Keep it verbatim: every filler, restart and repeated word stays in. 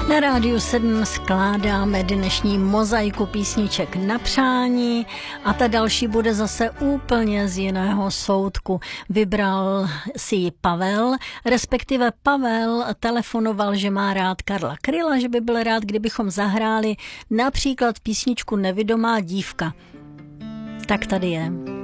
Na Rádiu sedm skládáme dnešní mozaiku písniček na přání a ta další bude zase úplně z jiného soudku. Vybral si ji Pavel, respektive Pavel telefonoval, že má rád Karla Kryla, že by byl rád, kdybychom zahráli například písničku Nevidomá dívka. Tak tady je.